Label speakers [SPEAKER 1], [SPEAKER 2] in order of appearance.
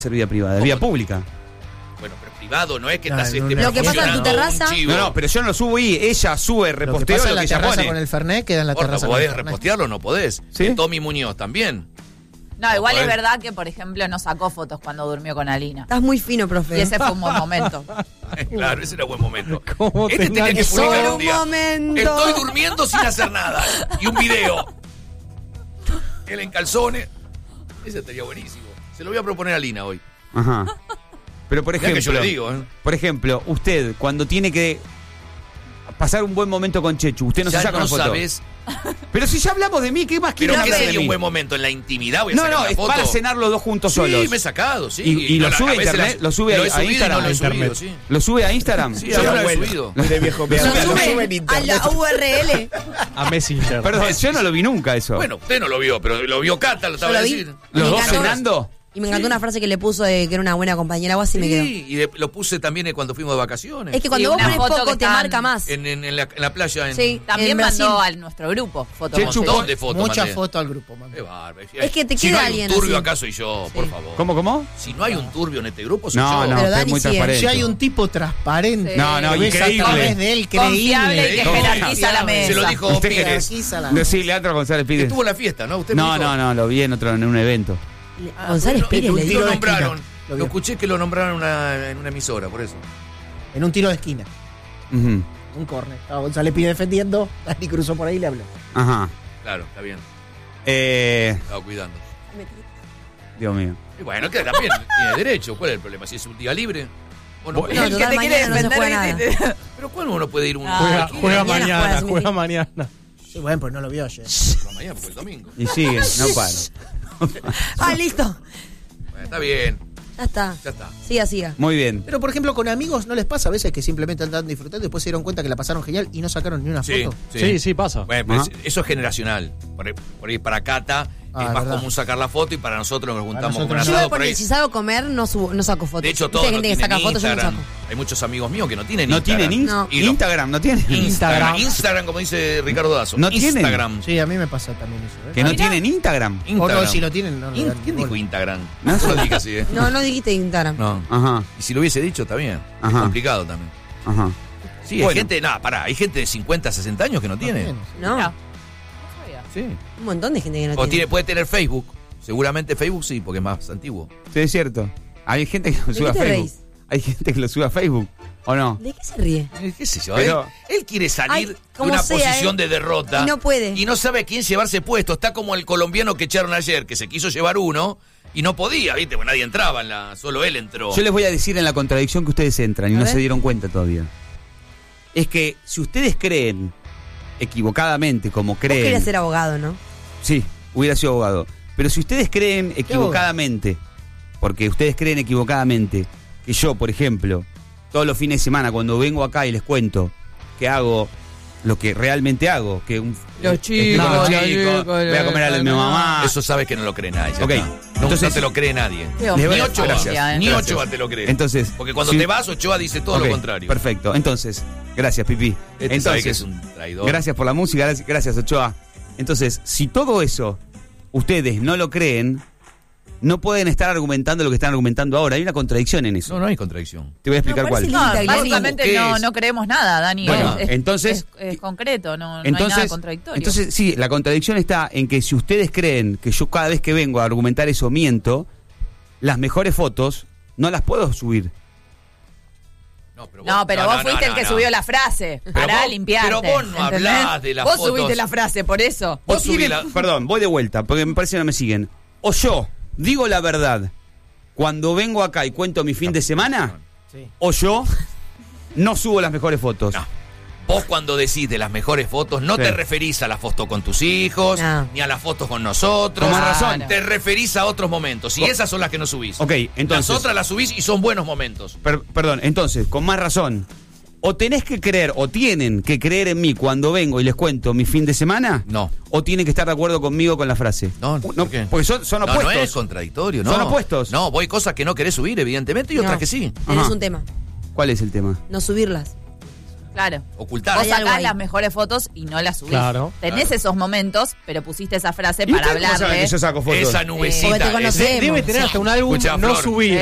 [SPEAKER 1] ser vida privada, es vía pública.
[SPEAKER 2] Bueno, pero privado no es que estás
[SPEAKER 3] Lo que pasa en tu terraza.
[SPEAKER 1] No, pero yo no lo subo ahí, ella sube, reposteo lo que ella pone.
[SPEAKER 4] Con el Fernet queda en la terraza.
[SPEAKER 2] ¿No podés repostearlo? No podés.
[SPEAKER 1] ¿Sí?
[SPEAKER 2] Tommy Muñoz también.
[SPEAKER 5] No, igual es verdad que, por ejemplo, no sacó fotos cuando durmió con Alina.
[SPEAKER 3] Estás muy fino, profe.
[SPEAKER 5] Y ese fue un buen momento.
[SPEAKER 2] Claro, ese era un buen momento.
[SPEAKER 4] ¿Cómo
[SPEAKER 2] Este tenía que publicar un día.
[SPEAKER 3] momento.
[SPEAKER 2] Estoy durmiendo sin hacer nada. Y un video. Él en calzones. Ese estaría buenísimo. Se lo voy a proponer a Alina hoy.
[SPEAKER 1] Ajá. Pero por
[SPEAKER 2] Mirá
[SPEAKER 1] ejemplo,
[SPEAKER 2] que yo le digo,
[SPEAKER 1] por ejemplo, usted cuando tiene que pasar un buen momento con Chechu, usted no
[SPEAKER 2] ya
[SPEAKER 1] se saca
[SPEAKER 2] no
[SPEAKER 1] una foto.
[SPEAKER 2] sabés.
[SPEAKER 1] Pero si ya hablamos de mí, ¿qué más
[SPEAKER 2] Pero
[SPEAKER 1] quieren
[SPEAKER 2] ¿qué
[SPEAKER 1] hablar de
[SPEAKER 2] sería un
[SPEAKER 1] mí?
[SPEAKER 2] buen momento? ¿En la intimidad voy a
[SPEAKER 1] No,
[SPEAKER 2] sacar
[SPEAKER 1] no,
[SPEAKER 2] una
[SPEAKER 1] es
[SPEAKER 2] foto?
[SPEAKER 1] para cenar los dos juntos
[SPEAKER 2] Sí,
[SPEAKER 1] solos.
[SPEAKER 2] me he sacado, sí.
[SPEAKER 1] Y lo sube a internet, lo sube
[SPEAKER 2] lo he
[SPEAKER 1] a
[SPEAKER 2] subido y
[SPEAKER 1] Instagram.
[SPEAKER 2] no lo he subido,
[SPEAKER 4] Internet.
[SPEAKER 2] sí.
[SPEAKER 1] ¿Lo sube a Instagram?
[SPEAKER 2] Sí,
[SPEAKER 1] Yo
[SPEAKER 2] ahora
[SPEAKER 1] no
[SPEAKER 2] lo
[SPEAKER 1] lo
[SPEAKER 2] he
[SPEAKER 1] he
[SPEAKER 2] subido.
[SPEAKER 4] De viejo
[SPEAKER 3] Lo sube a la URL.
[SPEAKER 4] A Messenger.
[SPEAKER 1] Perdón, yo no lo vi nunca eso.
[SPEAKER 2] Bueno, usted no lo vio, pero lo vio Cata, lo estaba
[SPEAKER 3] Yo
[SPEAKER 2] a
[SPEAKER 3] lo vi.
[SPEAKER 2] decir.
[SPEAKER 3] Y
[SPEAKER 1] ¿Los
[SPEAKER 3] me
[SPEAKER 1] dos
[SPEAKER 3] encantó.
[SPEAKER 1] cenando?
[SPEAKER 3] Y me encantó una frase que le puso de que era una buena compañera, algo así me quedó.
[SPEAKER 2] Sí, y lo puse también cuando fuimos de vacaciones.
[SPEAKER 3] Es que cuando
[SPEAKER 5] Sí,
[SPEAKER 3] vos
[SPEAKER 5] una
[SPEAKER 3] pones
[SPEAKER 5] foto
[SPEAKER 3] poco
[SPEAKER 5] que
[SPEAKER 3] te
[SPEAKER 5] están
[SPEAKER 3] marca más.
[SPEAKER 2] en la playa. En,
[SPEAKER 3] Sí.
[SPEAKER 5] También
[SPEAKER 3] En Brasil.
[SPEAKER 5] mandó a nuestro grupo fotos.
[SPEAKER 1] Chechu,
[SPEAKER 5] con
[SPEAKER 2] ¿Dónde fotos
[SPEAKER 4] Muchas
[SPEAKER 2] mandé?
[SPEAKER 4] fotos al grupo, mami.
[SPEAKER 2] Qué bárbaro.
[SPEAKER 3] Es que te
[SPEAKER 2] si
[SPEAKER 3] queda
[SPEAKER 2] no hay
[SPEAKER 3] alguien
[SPEAKER 2] un turbio
[SPEAKER 3] así.
[SPEAKER 2] acá soy yo, por favor.
[SPEAKER 1] ¿Cómo?
[SPEAKER 2] Si no hay un turbio en este grupo soy
[SPEAKER 1] No,
[SPEAKER 2] yo.
[SPEAKER 1] no,
[SPEAKER 3] Pero
[SPEAKER 1] usted
[SPEAKER 3] Dani
[SPEAKER 1] es muy
[SPEAKER 3] sí es.
[SPEAKER 1] transparente.
[SPEAKER 4] Si hay un tipo transparente.
[SPEAKER 5] Sí.
[SPEAKER 1] No, no,
[SPEAKER 4] que ves
[SPEAKER 1] increíble.
[SPEAKER 4] a través de él,
[SPEAKER 5] Confiable y que
[SPEAKER 4] creíble.
[SPEAKER 5] jerarquiza la mesa.
[SPEAKER 2] Se lo dijo
[SPEAKER 1] ¿Usted
[SPEAKER 2] Pires.
[SPEAKER 1] querés
[SPEAKER 4] Jerarquiza la-
[SPEAKER 1] decirle a otro González Pires?
[SPEAKER 2] Estuvo en la fiesta, ¿no? Usted me
[SPEAKER 1] No,
[SPEAKER 2] dijo.
[SPEAKER 1] no, lo vi en un evento.
[SPEAKER 3] González
[SPEAKER 2] Bueno,
[SPEAKER 3] Pires le
[SPEAKER 2] lo
[SPEAKER 3] dijo.
[SPEAKER 2] nombraron.
[SPEAKER 4] Lo
[SPEAKER 2] Lo
[SPEAKER 4] vio.
[SPEAKER 2] escuché que lo nombraron en una emisora, por eso.
[SPEAKER 4] En un tiro de esquina.
[SPEAKER 1] Ujú.
[SPEAKER 4] Un córner. Estaba González Pide defendiendo. Dani cruzó por ahí y le habló.
[SPEAKER 1] Ajá.
[SPEAKER 2] Claro, está bien.
[SPEAKER 1] Eh,
[SPEAKER 2] Estaba cuidando.
[SPEAKER 1] Dios mío.
[SPEAKER 2] Y bueno, que también tiene derecho. ¿Cuál es el problema? Si es un día libre. ¿O no?
[SPEAKER 3] No,
[SPEAKER 5] El que
[SPEAKER 3] total,
[SPEAKER 5] te quiere
[SPEAKER 3] mañana no se juega
[SPEAKER 5] defender, ¿viste?
[SPEAKER 2] Pero ¿cuándo uno puede ir un
[SPEAKER 5] Ah,
[SPEAKER 4] Juega
[SPEAKER 3] Mañana
[SPEAKER 4] mañana,
[SPEAKER 3] juega
[SPEAKER 4] juega mañana. Sí, bueno, pues no lo vio ayer.
[SPEAKER 2] mañana porque el domingo?
[SPEAKER 1] Y sigue, no paro.
[SPEAKER 3] Ah, listo.
[SPEAKER 2] Bueno, está bien,
[SPEAKER 3] Ya está.
[SPEAKER 2] ya está.
[SPEAKER 3] Siga.
[SPEAKER 1] Muy bien.
[SPEAKER 4] Pero, por ejemplo, con amigos, ¿no les pasa a veces que simplemente andan disfrutando y después se dieron cuenta que la pasaron genial y no sacaron ni una
[SPEAKER 2] Sí,
[SPEAKER 4] foto?
[SPEAKER 6] Sí, pasa.
[SPEAKER 2] Bueno, pero
[SPEAKER 1] Ajá.
[SPEAKER 2] eso es generacional. Por ahí para Cata
[SPEAKER 4] Ah,
[SPEAKER 2] es más
[SPEAKER 4] verdad.
[SPEAKER 2] común sacar la foto y para nosotros nos juntamos
[SPEAKER 4] nosotros
[SPEAKER 2] con
[SPEAKER 4] no.
[SPEAKER 3] Yo
[SPEAKER 2] asado
[SPEAKER 3] igual
[SPEAKER 2] por ahí.
[SPEAKER 3] porque si salgo a comer no saco fotos.
[SPEAKER 2] De hecho,
[SPEAKER 3] Viste,
[SPEAKER 2] todos
[SPEAKER 3] hay
[SPEAKER 2] no
[SPEAKER 3] gente que
[SPEAKER 2] tienen
[SPEAKER 3] saca fotos, yo no
[SPEAKER 2] Instagram.
[SPEAKER 3] saco.
[SPEAKER 2] Hay muchos amigos míos que no tienen
[SPEAKER 1] ¿No
[SPEAKER 2] Instagram.
[SPEAKER 1] tienen
[SPEAKER 3] No.
[SPEAKER 2] Y lo-
[SPEAKER 1] Instagram? ¿No tienen?
[SPEAKER 2] Instagram, como dice Ricardo Dazo.
[SPEAKER 1] ¿No tienen?
[SPEAKER 2] Instagram.
[SPEAKER 4] Sí, a mí me pasa también eso. ¿eh?
[SPEAKER 1] ¿Que no
[SPEAKER 5] Mirá.
[SPEAKER 1] tienen Instagram?
[SPEAKER 4] O
[SPEAKER 2] Instagram.
[SPEAKER 4] no, si lo tienen, no.
[SPEAKER 2] ¿Quién dijo Instagram?
[SPEAKER 1] No.
[SPEAKER 2] No se lo diga así, ¿eh?
[SPEAKER 3] No dijiste Instagram.
[SPEAKER 2] No.
[SPEAKER 1] Ajá,
[SPEAKER 2] Y si lo hubiese dicho, está bien. Es
[SPEAKER 1] Ajá.
[SPEAKER 2] complicado también.
[SPEAKER 1] ajá.
[SPEAKER 2] Sí, hay
[SPEAKER 1] Bueno.
[SPEAKER 2] gente, hay gente de 50, 60 años que no tiene.
[SPEAKER 3] No.
[SPEAKER 5] Mira.
[SPEAKER 2] Sí.
[SPEAKER 3] Un montón de gente que no
[SPEAKER 2] O
[SPEAKER 3] tiene.
[SPEAKER 2] puede tener Facebook. Seguramente Facebook sí, porque es más antiguo.
[SPEAKER 1] Sí, es cierto. Hay gente que lo
[SPEAKER 3] ¿De
[SPEAKER 1] sube a
[SPEAKER 3] qué te
[SPEAKER 1] Facebook.
[SPEAKER 3] reís?
[SPEAKER 1] Hay gente que lo sube a Facebook, ¿o no?
[SPEAKER 3] ¿De qué se ríe?
[SPEAKER 2] ¿Qué sé yo?
[SPEAKER 1] Pero-
[SPEAKER 2] él quiere salir
[SPEAKER 3] Ay,
[SPEAKER 2] de
[SPEAKER 3] como
[SPEAKER 2] una
[SPEAKER 3] sea,
[SPEAKER 2] posición de derrota.
[SPEAKER 3] Y no puede.
[SPEAKER 2] Y no sabe a quién llevarse puesto. Está como el colombiano que echaron ayer, que se quiso llevar uno y no podía, ¿viste? Porque nadie entraba, solo él entró.
[SPEAKER 1] Yo les voy a decir en la contradicción que ustedes entran y
[SPEAKER 3] A
[SPEAKER 1] no
[SPEAKER 3] ver.
[SPEAKER 1] se dieron cuenta todavía. Es que si ustedes creen equivocadamente, como
[SPEAKER 3] Vos
[SPEAKER 1] creen...
[SPEAKER 3] querías ser abogado, ¿no?
[SPEAKER 1] Sí, hubiera sido abogado. Pero si ustedes creen equivocadamente, porque ustedes creen equivocadamente que yo, por ejemplo, todos los fines de semana cuando vengo acá y les cuento que hago lo que realmente hago, que
[SPEAKER 5] Los chicos,
[SPEAKER 1] con los
[SPEAKER 5] los
[SPEAKER 1] chicos,
[SPEAKER 5] chicos,
[SPEAKER 1] voy a comer a mi mamá.
[SPEAKER 2] Eso sabes que no lo cree nadie. ya
[SPEAKER 1] Ok,
[SPEAKER 2] está. No,
[SPEAKER 1] entonces-
[SPEAKER 2] no te lo cree nadie.
[SPEAKER 5] Qué
[SPEAKER 1] Les voy
[SPEAKER 2] Ni
[SPEAKER 1] a-
[SPEAKER 2] Ochoa,
[SPEAKER 1] gracias,
[SPEAKER 2] ni
[SPEAKER 1] gracias.
[SPEAKER 2] Ochoa te lo cree.
[SPEAKER 1] Entonces,
[SPEAKER 2] Porque cuando
[SPEAKER 1] si-
[SPEAKER 2] te vas, Ochoa dice todo
[SPEAKER 1] Ok,
[SPEAKER 2] lo contrario.
[SPEAKER 1] Perfecto. Entonces, gracias, Pipi.
[SPEAKER 2] Este sabe que
[SPEAKER 1] Entonces,
[SPEAKER 2] es un traidor.
[SPEAKER 1] gracias por la música, gracias, Ochoa. Entonces, si todo eso ustedes no lo creen, no pueden estar argumentando lo que están argumentando ahora. Hay una contradicción en eso.
[SPEAKER 2] No hay contradicción.
[SPEAKER 1] Te voy a explicar
[SPEAKER 3] No,
[SPEAKER 1] cuál.
[SPEAKER 3] parece
[SPEAKER 5] No,
[SPEAKER 3] Taglioni.
[SPEAKER 5] básicamente
[SPEAKER 2] ¿Qué
[SPEAKER 5] no,
[SPEAKER 2] es?
[SPEAKER 5] no creemos nada, Dani.
[SPEAKER 1] Bueno,
[SPEAKER 5] es,
[SPEAKER 1] entonces-
[SPEAKER 5] es concreto, no hay nada contradictorio.
[SPEAKER 1] Entonces, sí, la contradicción está en que si ustedes creen que yo cada vez que vengo a argumentar eso miento, las mejores fotos no las puedo subir.
[SPEAKER 5] No, pero vos fuiste el que subió la frase para
[SPEAKER 2] vos-
[SPEAKER 5] limpiarte.
[SPEAKER 2] pero vos no
[SPEAKER 5] ¿entendés?
[SPEAKER 2] hablás de las
[SPEAKER 5] Vos
[SPEAKER 2] fotos.
[SPEAKER 5] subiste la frase, por eso.
[SPEAKER 2] Vos
[SPEAKER 1] O
[SPEAKER 2] subí
[SPEAKER 1] tienen- Perdón, voy de vuelta, porque me parece que no me siguen. O yo digo la verdad cuando vengo acá y cuento mi fin de semana,
[SPEAKER 4] Sí.
[SPEAKER 1] o yo no subo las mejores fotos.
[SPEAKER 2] No. Vos cuando decís de las mejores fotos no
[SPEAKER 1] Sí.
[SPEAKER 2] te referís a las fotos con tus hijos,
[SPEAKER 3] No.
[SPEAKER 2] ni a las fotos con nosotros.
[SPEAKER 1] Tomás razón.
[SPEAKER 2] Te referís a otros momentos. Y esas son las que no subís.
[SPEAKER 1] Ok, entonces-
[SPEAKER 2] Las otras las subís y son buenos momentos.
[SPEAKER 1] Perdón, entonces, con más razón, o tenés que creer, o tienen que creer en mí cuando vengo y les cuento mi fin de semana,
[SPEAKER 2] No.
[SPEAKER 1] o tienen que estar de acuerdo conmigo con la frase.
[SPEAKER 2] No, ¿por qué?
[SPEAKER 1] Porque son
[SPEAKER 2] No,
[SPEAKER 1] opuestos.
[SPEAKER 2] no es contradictorio, ¿no?
[SPEAKER 1] Son opuestos.
[SPEAKER 2] No, vos hay cosas que no querés subir, evidentemente, y otras
[SPEAKER 3] No.
[SPEAKER 2] que sí.
[SPEAKER 3] Tenés
[SPEAKER 1] Ajá.
[SPEAKER 3] un tema.
[SPEAKER 1] ¿Cuál es el tema?
[SPEAKER 3] No subirlas.
[SPEAKER 5] Claro.
[SPEAKER 2] Ocultar.
[SPEAKER 5] Vos
[SPEAKER 3] Hay algo
[SPEAKER 5] sacás
[SPEAKER 3] ahí.
[SPEAKER 5] las mejores fotos y no las subís.
[SPEAKER 6] Claro.
[SPEAKER 5] Tenés
[SPEAKER 2] Claro.
[SPEAKER 5] esos momentos, pero pusiste esa frase
[SPEAKER 1] ¿Y
[SPEAKER 5] para
[SPEAKER 1] ustedes cómo saben
[SPEAKER 5] hablarle.
[SPEAKER 1] que yo saco fotos?
[SPEAKER 2] Esa
[SPEAKER 3] Porque
[SPEAKER 2] nubecita.
[SPEAKER 3] te conocemos.
[SPEAKER 6] Debe tener hasta un álbum
[SPEAKER 2] Escuchá,
[SPEAKER 6] no
[SPEAKER 2] Flor,
[SPEAKER 6] subido.